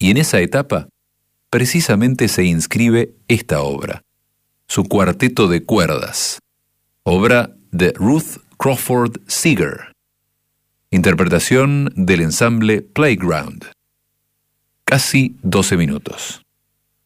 Y en esa etapa, precisamente se inscribe esta obra, su cuarteto de cuerdas, obra de Ruth Crawford Seeger, interpretación del ensamble Playground. Casi 12 minutos.